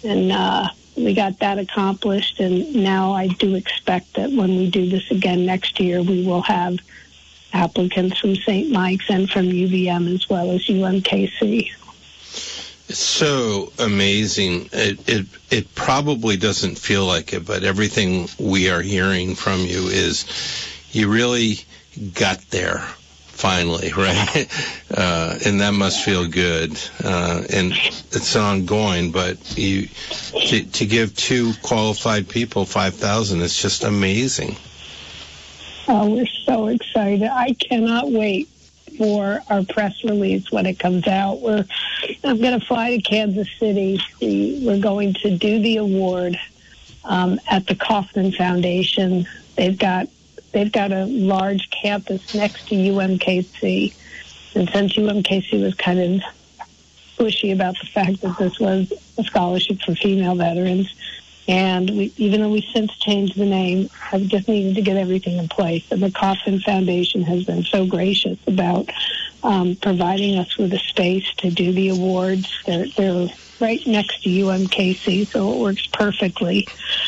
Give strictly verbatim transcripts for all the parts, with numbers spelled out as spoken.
and uh, we got that accomplished. And now I do expect that when we do this again next year, we will have applicants from Saint Mike's and from U V M as well as U M K C. It's so amazing. It, it it probably doesn't feel like it, but everything we are hearing from you is you really got there finally, right? Uh, and that must feel good. Uh, and it's ongoing, but you to, to give two qualified people five thousand dollars, it's just amazing. Oh, we're so excited. I cannot wait for our press release when it comes out. We're I'm going to fly to Kansas City. We, we're going to do the award um, at the Kauffman Foundation. They've got they've got a large campus next to U M K C, and since U M K C was kind of pushy about the fact that this was a scholarship for female veterans, and we, even though we since changed the name, I've just needed to get everything in place. And the Kauffman Foundation has been so gracious about um, providing us with a space to do the awards. They're, they're right next to U M K C, so it works perfectly.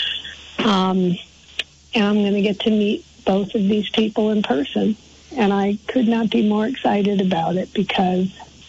Um, and I'm going to get to meet both of these people in person. And I could not be more excited about it because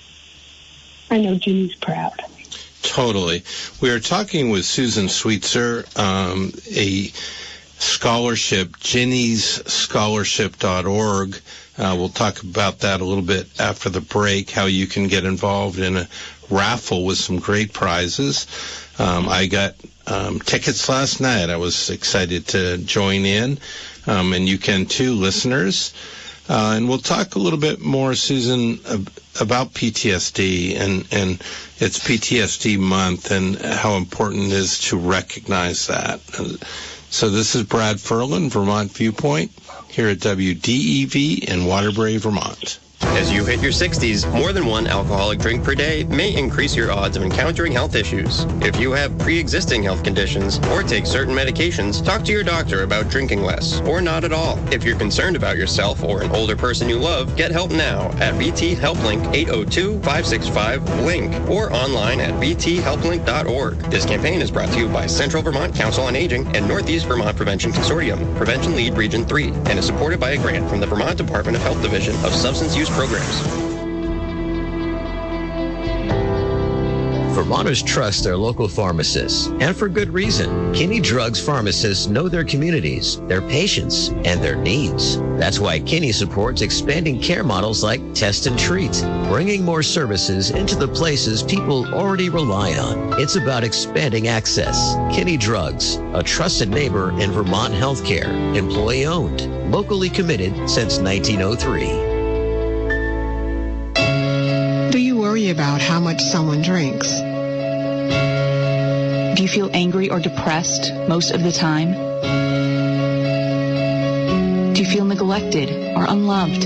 I know Ginny's proud. Totally. We are talking with Susan Sweetser, um, a scholarship, Ginny's Scholarship dot org. Uh, we'll talk about that a little bit after the break, how you can get involved in a raffle with some great prizes. Um, I got um, tickets last night. I was excited to join in, um, and you can too, listeners. Uh, and we'll talk a little bit more, Susan, ab- about P T S D, and, and it's P T S D month and how important it is to recognize that. Uh, so this is Brad Ferlin, Vermont Viewpoint, here at W D E V in Waterbury, Vermont. As you hit your sixties, more than one alcoholic drink per day may increase your odds of encountering health issues. If you have pre-existing health conditions or take certain medications, talk to your doctor about drinking less or not at all. If you're concerned about yourself or an older person you love, get help now at V T HelpLink eight oh two, five six five, LINK or online at V T help link dot org. This campaign is brought to you by Central Vermont Council on Aging and Northeast Vermont Prevention Consortium, Prevention Lead Region three, and is supported by a grant from the Vermont Department of Health Division of Substance Use Programs. Vermonters trust their local pharmacists, and for good reason. Kinney Drugs pharmacists know their communities, their patients, and their needs. That's why Kinney supports expanding care models like Test and Treat, bringing more services into the places people already rely on. It's about expanding access. Kinney Drugs, a trusted neighbor in Vermont healthcare, employee-owned, locally committed since nineteen oh three. Do you worry about how much someone drinks? Do you feel angry or depressed most of the time? Do you feel neglected or unloved?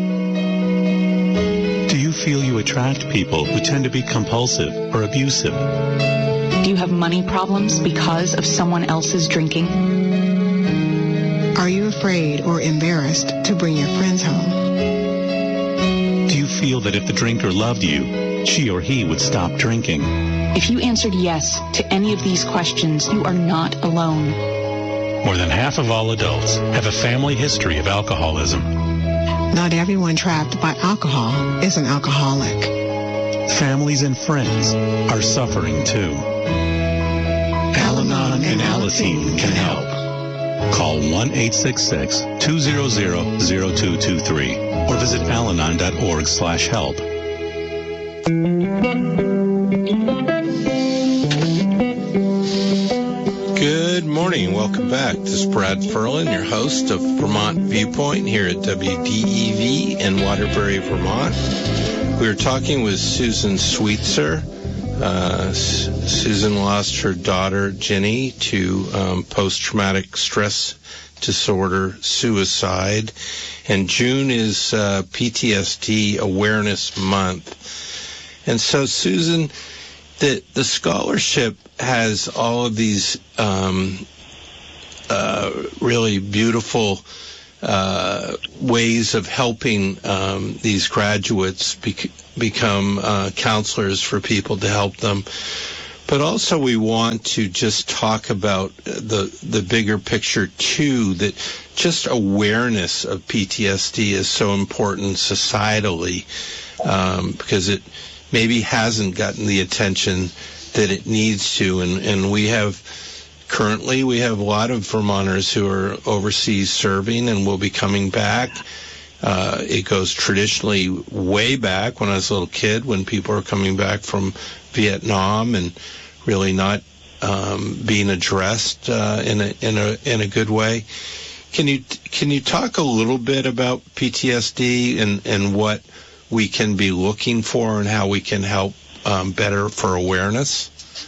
Do you feel you attract people who tend to be compulsive or abusive? Do you have money problems because of someone else's drinking? Are you afraid or embarrassed to bring your friends home? Do you feel that if the drinker loved you, she or he would stop drinking? If you answered yes to any of these questions, you are not alone. More than half of all adults have a family history of alcoholism. Not everyone trapped by alcohol is an alcoholic. Families and friends are suffering too. Al-Anon and Alateen can help. Call one eight six six, two zero zero, zero two two three or visit alanon dot org slash help. Good morning. Welcome back. This is Brad Ferlin, your host of Vermont Viewpoint here at W D E V in Waterbury, Vermont. We were talking with Susan Sweetser. Uh, S- Susan lost her daughter, Ginny, to um, post-traumatic stress disorder, suicide. And June is uh, P T S D Awareness Month. And so, Susan, the the scholarship has all of these um, uh, really beautiful uh, ways of helping um, these graduates bec- become uh, counselors for people to help them But also we want to just talk about the the bigger picture, too, that just awareness of P T S D is so important societally, um, because it maybe hasn't gotten the attention that it needs to. And, and we have, currently, we have a lot of Vermonters who are overseas serving and will be coming back. Uh, it goes traditionally way back when I was a little kid, when people are coming back from Vietnam and really not um, being addressed uh, in a in a in a good way. Can you can you talk a little bit about P T S D and, and what we can be looking for and how we can help um, better for awareness?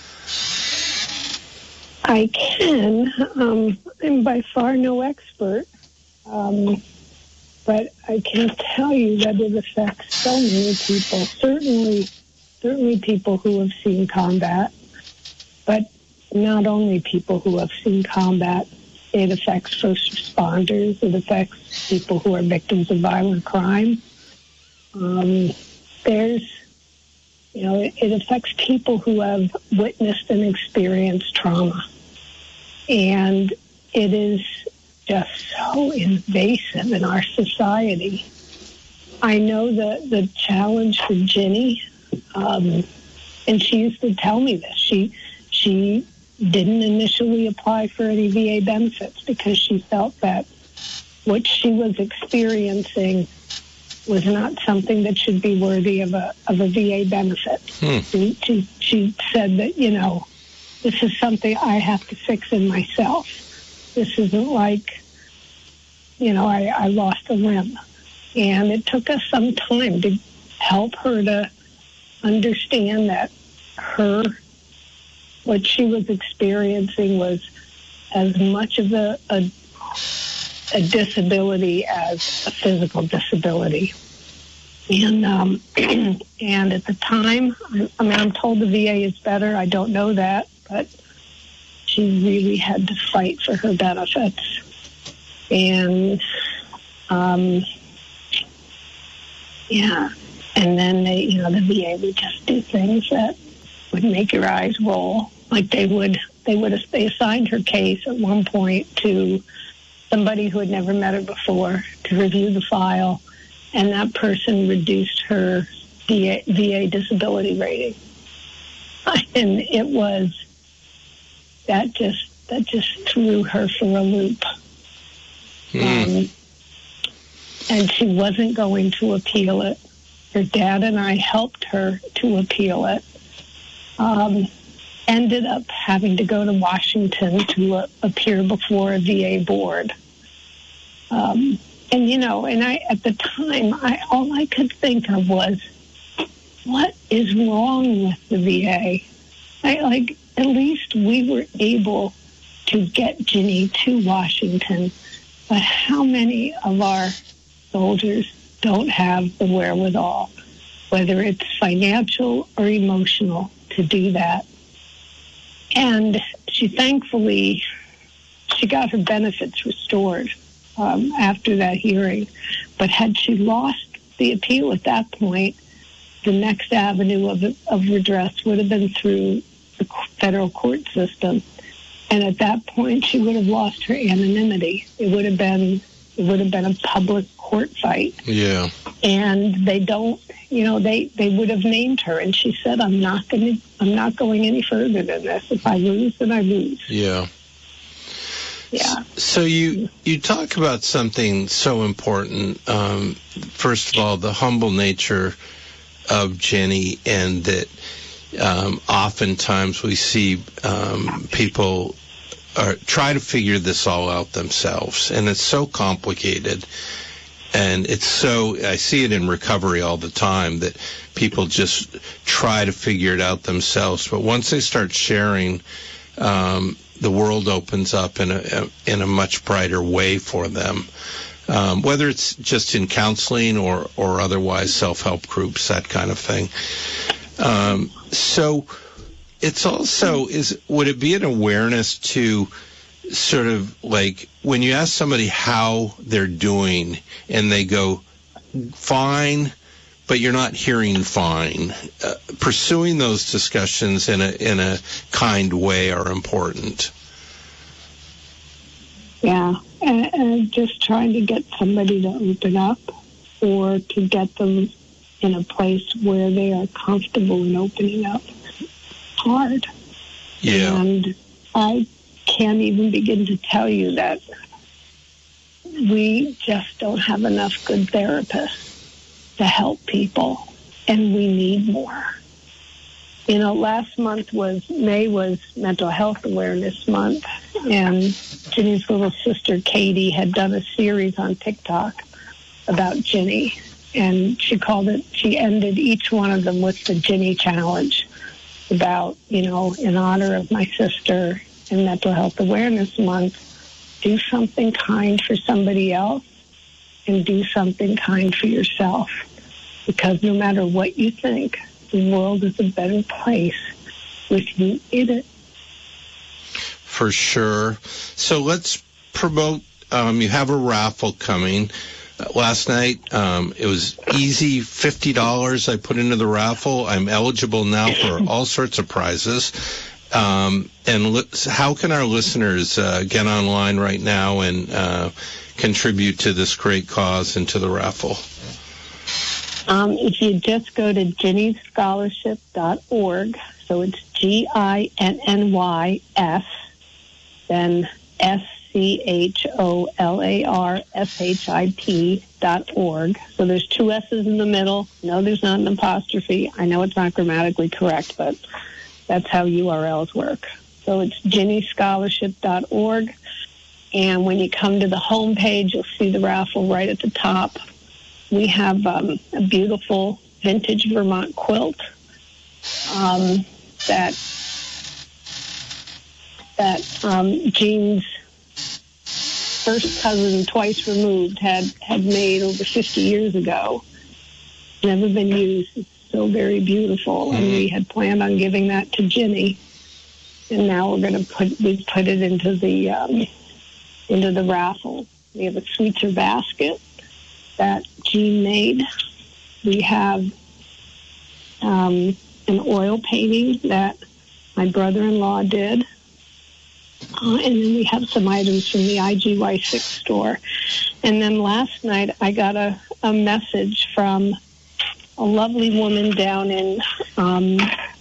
I can. Um, I'm by far no expert. Um, But I can tell you that it affects so many people. Certainly, certainly people who have seen combat, but not only people who have seen combat. It affects first responders. It affects people who are victims of violent crime. Um, there's, you know, it, it affects people who have witnessed and experienced trauma, and it is just so invasive in our society. I know the, the challenge for Ginny, um, and she used to tell me this. She she didn't initially apply for any V A benefits because she felt that what she was experiencing was not something that should be worthy of a of a V A benefit. Hmm. She, she, she said that, you know, this is something I have to fix in myself. This isn't like, you know, I, I lost a limb. And it took us some time to help her to understand that her, what she was experiencing was as much of a, a, a disability as a physical disability. And um, and at the time, I mean, I'm told the V A is better. I don't know that, but she really had to fight for her benefits. And, um, yeah, and then they, you know, the V A would just do things that would make your eyes roll. Like they would, they would, they assigned her case at one point to somebody who had never met her before to review the file, and that person reduced her V A, V A disability rating. And it was, that just, that just threw her for a loop. Mm. Um, and she wasn't going to appeal it. Her dad and I helped her to appeal it. Um, ended up having to go to Washington to uh, appear before a V A board. Um, and, you know, and I, at the time, I, all I could think of was, what is wrong with the V A? I, like, at least we were able to get Ginny to Washington. But how many of our soldiers don't have the wherewithal, whether it's financial or emotional, to do that? And she thankfully, she got her benefits restored um, after that hearing. But had she lost the appeal at that point, the next avenue of, of redress would have been through the federal court system. And at that point, she would have lost her anonymity. It would have been, it would have been a public court fight. Yeah. And they don't, you know, they, they would have named her. And she said, "I'm not going to, I'm not going any further than this. If I lose, then I lose." Yeah. Yeah. So you you talk about something so important. Um, first of all, the humble nature of Jenny, and that um, oftentimes we see um, people are, try to figure this all out themselves, and it's so complicated. And it's so, I see it in recovery all the time, that people just try to figure it out themselves. But once they start sharing, um, the world opens up in a in a much brighter way for them. Um, whether it's just in counseling or, or otherwise self-help groups, that kind of thing. Um, so it's also, is would it be an awareness to sort of like when you ask somebody how they're doing and they go, fine, but you're not hearing fine. Uh, pursuing those discussions in a in a kind way are important. Yeah, and, and just trying to get somebody to open up or to get them in a place where they are comfortable in opening up. Hard. Yeah. And I can't even begin to tell you that we just don't have enough good therapists to help people, and we need more. You know, last month was, May was Mental Health Awareness Month, and Ginny's little sister, Katie, had done a series on TikTok about Ginny, and she called it, she ended each one of them with the Ginny Challenge, about, you know, in honor of my sister and Mental Health Awareness Month, do something kind for somebody else and do something kind for yourself. Because no matter what you think, the world is a better place with you in it. For sure. So let's promote, um, you have a raffle coming. Uh, last night, um, it was easy, fifty dollars I put into the raffle. I'm eligible now for all sorts of prizes. Um, and li- how can our listeners uh, get online right now and uh, contribute to this great cause and to the raffle? Um, if you just go to ginny scholarship dot org, so it's G I N N Y S, then S C H O L A R S H I P dot org. So there's two S's in the middle. No, there's not an apostrophe. I know it's not grammatically correct, but that's how U R Ls work. So it's ginny scholarship dot org. And when you come to the home page, you'll see the raffle right at the top. We have um, a beautiful vintage Vermont quilt um, that that um, Jean's first cousin, twice removed, had, had made over fifty years ago. Never been used. It's so very beautiful. Mm-hmm. And we had planned on giving that to Ginny. And now we're going to put, we put it into the, um, into the raffle. We have a Sweetser basket that Jean made. We have um, an oil painting that my brother-in-law did. Uh, and then we have some items from the I G Y six store. And then last night I got a, a message from a lovely woman down in um,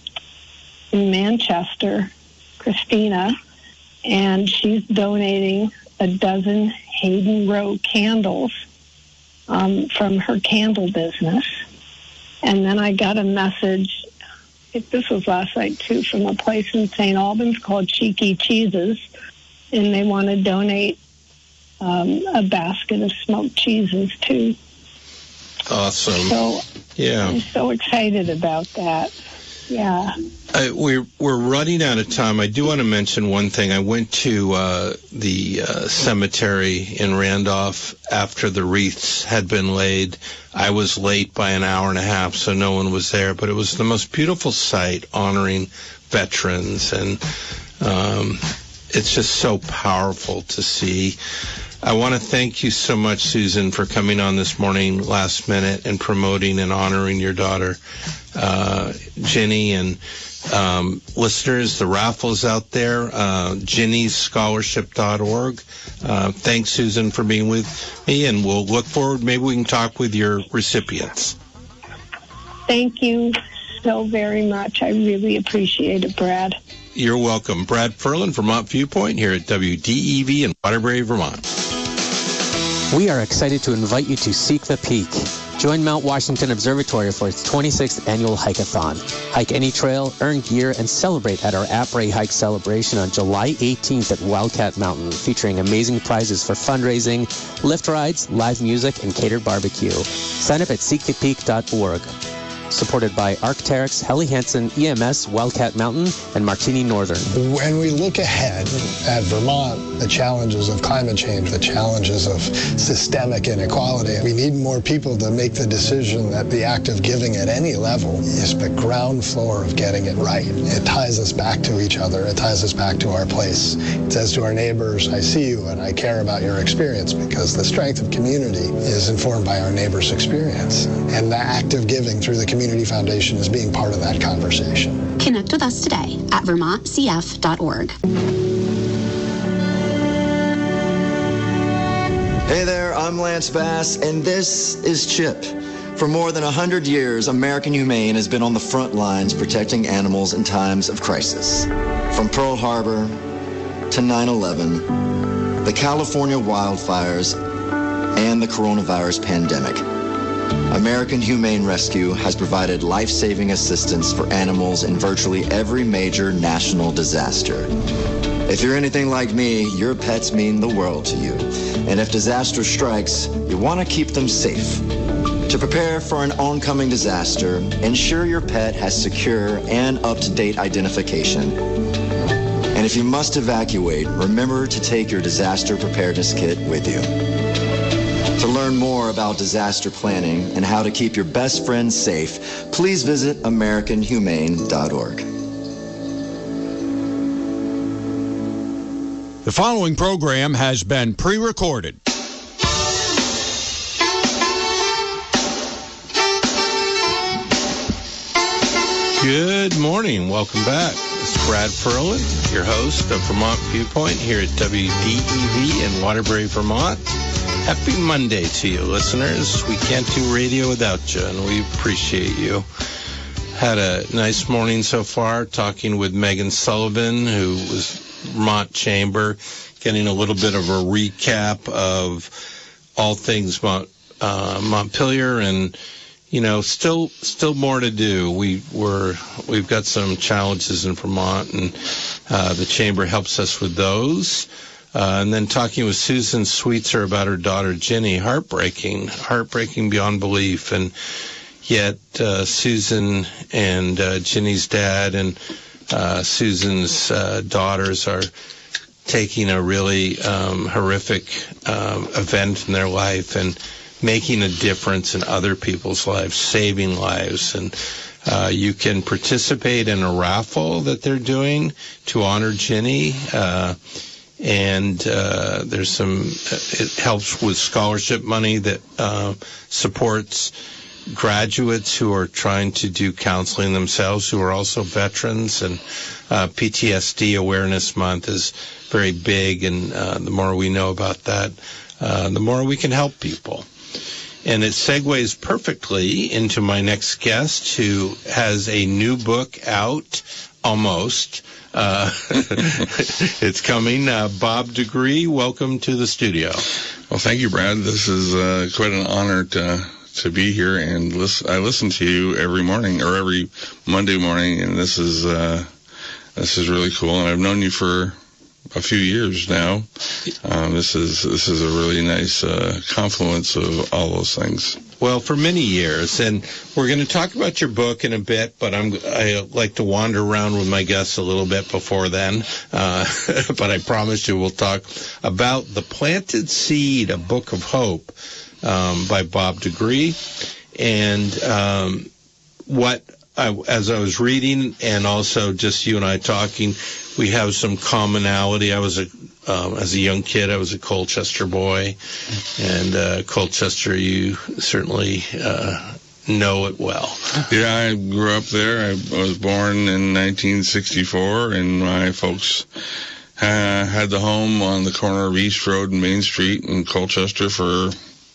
in Manchester, Christina, and she's donating a dozen Hayden Row candles um, from her candle business. And then I got a message, this was last night too, from a place in Saint Albans called Cheeky Cheeses, and they want to donate um, a basket of smoked cheeses too. Awesome. So yeah, I'm so excited about that. Yeah. I, we're we're running out of time. I do want to mention one thing. I went to uh, the uh, cemetery in Randolph after the wreaths had been laid. I was late by an hour and a half, so no one was there. But it was the most beautiful sight, honoring veterans, and um, it's just so powerful to see. I want to thank you so much, Susan, for coming on this morning last minute and promoting and honoring your daughter, uh, Ginny. And um, listeners, the raffle's out there, uh, ginny scholarship dot org. Uh, thanks, Susan, for being with me, and we'll look forward. Maybe we can talk with your recipients. Thank you so very much. I really appreciate it, Brad. You're welcome. Brad Ferlin, Vermont Viewpoint, here at W D E V in Waterbury, Vermont. We are excited to invite you to Seek the Peak. Join Mount Washington Observatory for its twenty-sixth annual hike-a-thon. Hike any trail, earn gear, and celebrate at our Après Hike celebration on July eighteenth at Wildcat Mountain, featuring amazing prizes for fundraising, lift rides, live music, and catered barbecue. Sign up at seek the peak dot org. supported by Arc'teryx, Helly Hansen, E M S, Wildcat Mountain, and Martini Northern. When we look ahead at Vermont, the challenges of climate change, the challenges of systemic inequality, we need more people to make the decision that the act of giving at any level is the ground floor of getting it right. It ties us back to each other. It ties us back to our place. It says to our neighbors, I see you and I care about your experience, because the strength of community is informed by our neighbor's experience. And the act of giving through the Community Foundation is being part of that conversation. Connect with us today at vermont c f dot org. Hey there, I'm Lance Bass, and this is CHIP. For more than one hundred years, American Humane has been on the front lines protecting animals in times of crisis. From Pearl Harbor to nine eleven, the California wildfires, and the coronavirus pandemic, American Humane Rescue has provided life-saving assistance for animals in virtually every major national disaster. If you're anything like me, your pets mean the world to you. And if disaster strikes, you want to keep them safe. To prepare for an oncoming disaster, ensure your pet has secure and up-to-date identification. And if you must evacuate, remember to take your disaster preparedness kit with you. To learn more about disaster planning and how to keep your best friends safe, please visit american humane dot org. The following program has been pre-recorded. Good morning. Welcome back. This is Brad Ferlin, your host of Vermont Viewpoint here at W D E V in Waterbury, Vermont. Happy Monday to you, listeners. We can't do radio without you, and we appreciate you. Had a nice morning so far talking with Megan Sullivan, who was Vermont Chamber, getting a little bit of a recap of all things Mont, uh, Montpelier, and you know, still, still more to do. We were, we've got some challenges in Vermont, and uh, the Chamber helps us with those. Uh, and then talking with Susan Sweetser about her daughter Ginny, heartbreaking, heartbreaking beyond belief. And yet, uh, Susan and uh, Ginny's dad and uh, Susan's uh, daughters are taking a really um, horrific um, event in their life and making a difference in other people's lives, saving lives. And uh, you can participate in a raffle that they're doing to honor Ginny. Uh, and uh, there's some, it helps with scholarship money that uh, supports graduates who are trying to do counseling themselves, who are also veterans. And uh, P T S D Awareness Month is very big, and uh, the more we know about that, uh, the more we can help people. And it segues perfectly into my next guest, who has a new book out, almost. Uh, it's coming. Uh, Bob DeGree, welcome to the studio. Well, thank you, Brad. This is uh, quite an honor to to be here, and listen, I listen to you every morning or every Monday morning, and this is uh, this is really cool. And I've known you for a few years now. Um, this is this is a really nice uh, confluence of all those things. Well, for many years, and we're going to talk about your book in a bit, but I'm, I like to wander around with my guests a little bit before then, uh, but I promise you we'll talk about The Planted Seed, A Book of Hope, um, by Bob DeGree. And um, what, I, as I was reading, and also just you and I talking, we have some commonality. I was a Um, as a young kid, I was a Colchester boy, and uh, Colchester, you certainly uh, know it well. Yeah, I grew up there. I was born in nineteen sixty-four, and my folks uh, had the home on the corner of East Road and Main Street in Colchester for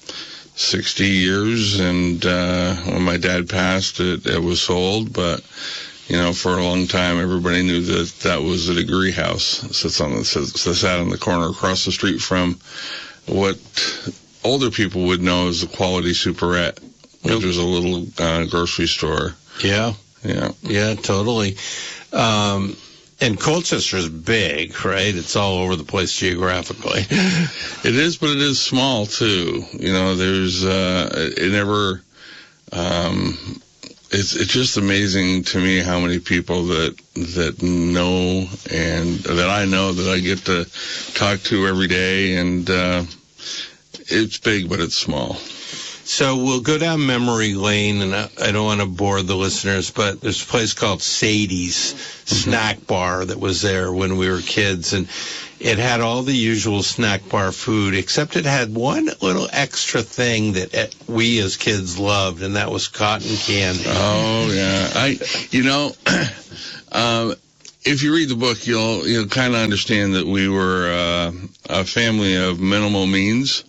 sixty years, and uh, when my dad passed, it, it was sold, but you know, for a long time, everybody knew that that was a degree house. It sits on the, sat on the corner across the street from what older people would know as the Quality Superette, which yep. was a little uh, grocery store. Yeah. Yeah. Yeah, totally. Um, and Colchester's big, right? It's all over the place geographically. It is, but it is small, too. You know, there's, uh, it never, um, it's it's just amazing to me how many people that that know and that I know that I get to talk to every day, and uh, it's big, but it's small. So we'll go down memory lane, and I, I don't want to bore the listeners, but there's a place called Sadie's mm-hmm. Snack Bar that was there when we were kids, and it had all the usual snack bar food, except it had one little extra thing that we as kids loved, and that was cotton candy. Oh, yeah. I, you know, um, if you read the book, you'll you'll kind of understand that we were uh, a family of minimal means.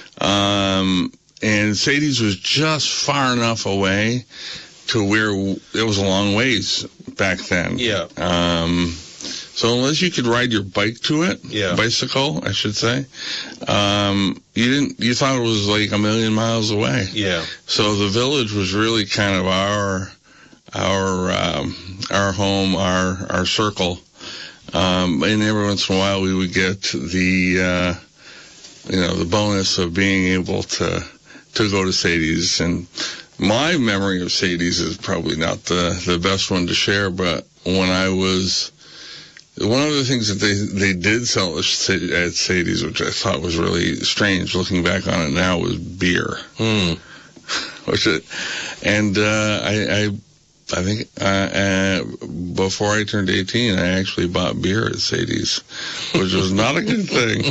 Um And Sadie's was just far enough away to where it was a long ways back then. Yeah. Um, so unless you could ride your bike to it, yeah. bicycle, I should say, um, you didn't. You thought it was like a million miles away. Yeah. So the village was really kind of our our um, our home, our our circle. Um, and every once in a while, we would get the uh, you know the bonus of being able to. to go to Sadie's. And my memory of Sadie's is probably not the, the best one to share, but when I was, one of the things that they, they did sell at Sadie's, which I thought was really strange looking back on it now, was beer. Mm. Which it, and uh, I, I I think uh, uh, before I turned eighteen, I actually bought beer at Sadie's, which was not a good thing.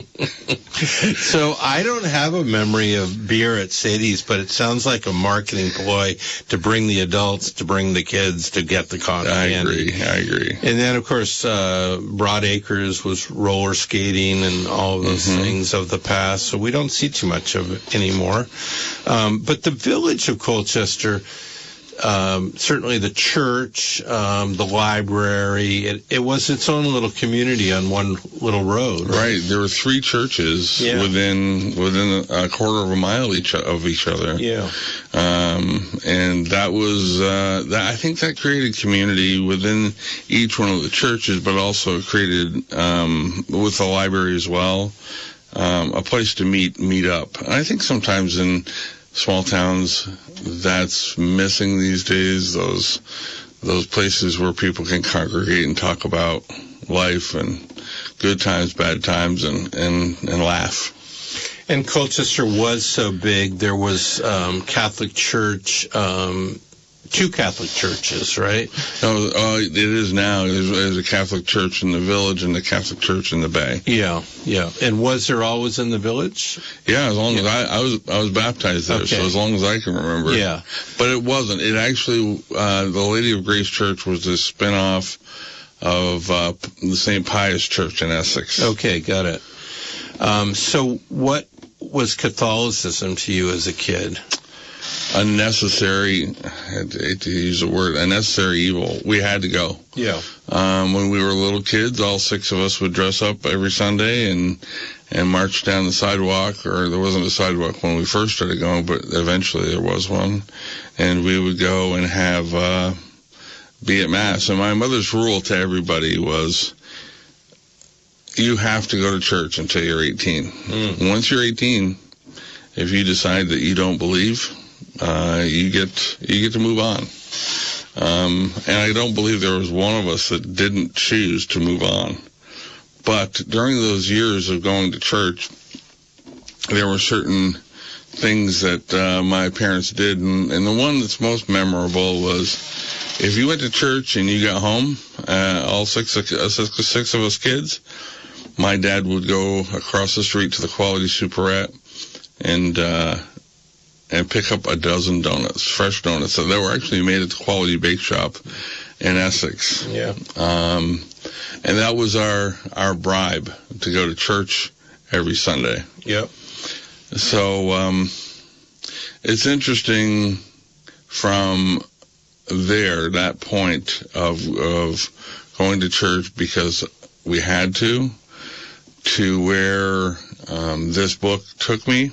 So I don't have a memory of beer at Sadie's, but it sounds like a marketing ploy to bring the adults, to bring the kids, to get the cotton I candy. agree, I agree. And then, of course, uh, Broad Acres was roller skating and all of those mm-hmm. things of the past, so we don't see too much of it anymore. Um, but the village of Colchester, Um, certainly the church, um, the library, it, it was its own little community on one little road. Right. right. There were three churches yeah. within within a quarter of a mile each of each other. Yeah. Um, and that was, uh, that, I think that created community within each one of the churches, but also created, um, with the library as well, um, a place to meet, meet up. And I think sometimes in small towns, that's missing these days, those those places where people can congregate and talk about life and good times, bad times, and, and, and laugh. And Colchester was so big, there was um, Catholic Church, um, two Catholic churches, right? No, uh, it is now. There's, there's a Catholic church in the village and the Catholic church in the Bay. Yeah, yeah. And was there always in the village? Yeah, as long yeah. as I, I was, I was baptized there, okay. so as long as I can remember. Yeah. But it wasn't. It actually, uh, the Lady of Grace Church was a spin-off of uh, the Saint Pius Church in Essex. Okay, got it. Um, so what was Catholicism to you as a kid? Unnecessary, I hate to use the word, unnecessary evil. We had to go. Yeah. Um, when we were little kids, all six of us would dress up every Sunday and and march down the sidewalk, or there wasn't a sidewalk when we first started going, but eventually there was one. And we would go and have, uh, be at Mass. And my mother's rule to everybody was, you have to go to church until you're eighteen. Mm. Once you're eighteen, if you decide that you don't believe, Uh, you get you get to move on, um, and I don't believe there was one of us that didn't choose to move on. But during those years of going to church, there were certain things that uh, my parents did, and, and the one that's most memorable was if you went to church and you got home, uh, all six of, uh, six, six of us kids, my dad would go across the street to the Quality Superette and uh, and pick up a dozen donuts, fresh donuts. So they were actually made at the Quality Bake Shop in Essex. Yeah. Um, and that was our, our bribe to go to church every Sunday. Yep. So, um, it's interesting from there, that point of, of going to church because we had to, to where, um, this book took me.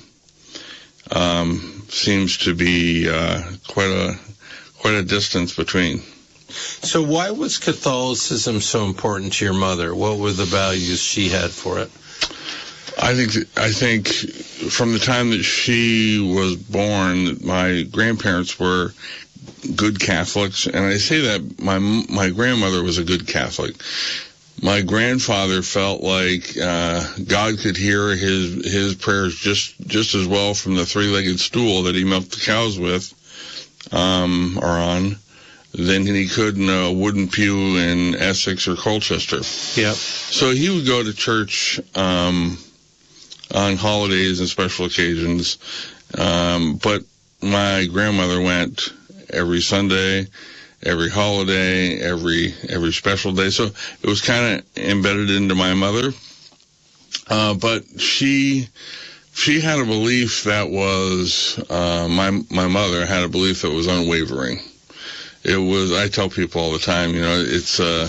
Um, seems to be uh, quite a quite a distance between. So why was Catholicism so important to your mother? What were the values she had for it? I think I think from the time that she was born, my grandparents were good Catholics, and I say that my my grandmother was a good Catholic. My grandfather felt like uh, God could hear his his prayers just just as well from the three-legged stool that he milked the cows with, um, or on, than he could in a wooden pew in Essex or Colchester. Yep. So he would go to church um, on holidays and special occasions, um, but my grandmother went every Sunday, every holiday, every every special day. So it was kind of embedded into my mother. Uh, but she she had a belief that was uh, my my mother had a belief that was unwavering. It was, I tell people all the time, you know, it's uh,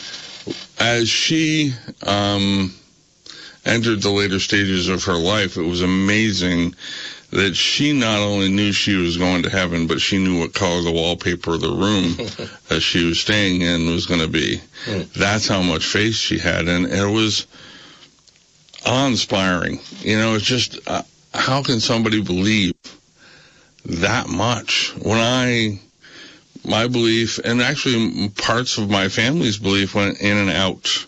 as she um, entered the later stages of her life, it was amazing that she not only knew she was going to heaven, but she knew what color the wallpaper of the room that she was staying in was going to be. Mm. That's how much faith she had, and, and it was awe-inspiring. You know, it's just, uh, how can somebody believe that much? When I, my belief, and actually parts of my family's belief went in and out.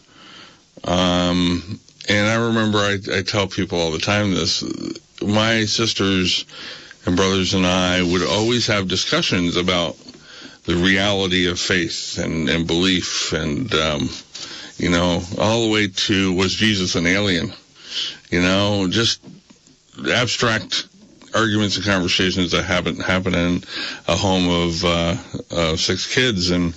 Um, and I remember I, I tell people all the time this, my sisters and brothers and I would always have discussions about the reality of faith and, and belief, and, um, you know, all the way to, was Jesus an alien? You know, just abstract arguments and conversations that happen, happen in a home of uh, uh, six kids. And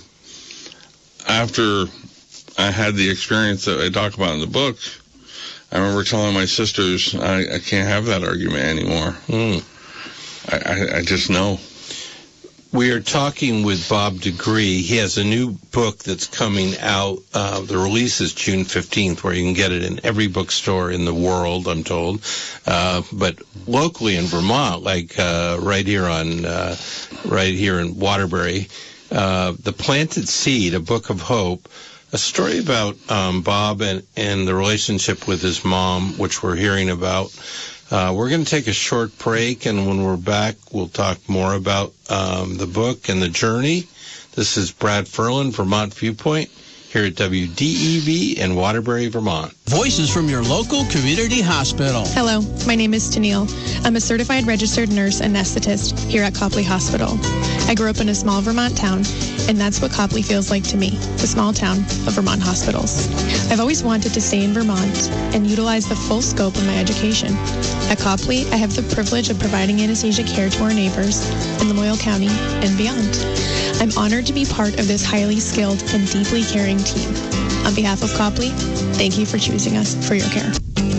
after I had the experience that I talk about in the book, I remember telling my sisters, I, I can't have that argument anymore. Mm. I, I, I just know. We are talking with Bob Degree. He has a new book that's coming out. Uh, the release is June fifteenth, where you can get it in every bookstore in the world, I'm told. Uh, but locally in Vermont, like uh, right here on, uh, right here in Waterbury, uh, The Planted Seed, A Book of Hope, a story about um, Bob and, and the relationship with his mom, which we're hearing about. Uh, we're going to take a short break, and when we're back, we'll talk more about um, the book and the journey. This is Brad Ferland, Vermont Viewpoint, here at W D E V in Waterbury, Vermont. Voices from your local community hospital. Hello, my name is Tennille. I'm a certified registered nurse anesthetist here at Copley Hospital. I grew up in a small Vermont town, and that's what Copley feels like to me, the small town of Vermont hospitals. I've always wanted to stay in Vermont and utilize the full scope of my education. At Copley, I have the privilege of providing anesthesia care to our neighbors in Lamoille County and beyond. I'm honored to be part of this highly skilled and deeply caring team. On behalf of Copley, thank you for choosing us for your care.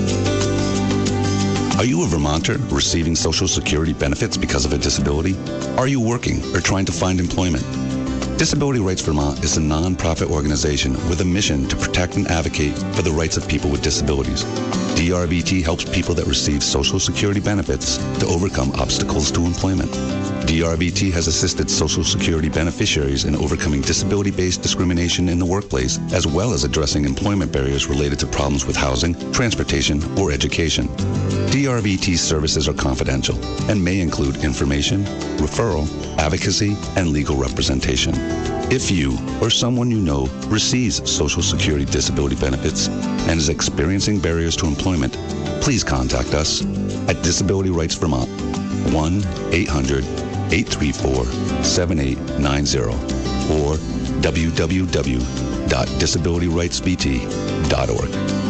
Are you a Vermonter receiving Social Security benefits because of a disability? Are you working or trying to find employment? Disability Rights Vermont is a non-profit organization with a mission to protect and advocate for the rights of people with disabilities. D R V T helps people that receive Social Security benefits to overcome obstacles to employment. D R V T has assisted Social Security beneficiaries in overcoming disability-based discrimination in the workplace, as well as addressing employment barriers related to problems with housing, transportation, or education. D R V T services are confidential and may include information, referral, advocacy, and legal representation. If you or someone you know receives Social Security disability benefits and is experiencing barriers to employment, please contact us at Disability Rights Vermont, one eight hundred eight three four seven eight nine zero or w w w dot disability rights v t dot org.